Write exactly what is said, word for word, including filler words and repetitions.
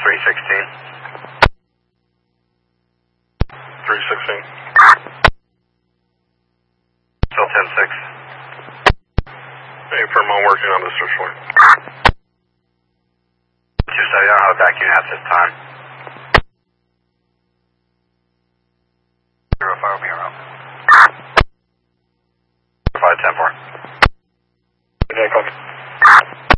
three sixteen. three sixteen. Still ten six. Hey, firm, I'm working on this search warrant. two seventy, I don't have a vacuum at this time. Zero five will be around. five ten four.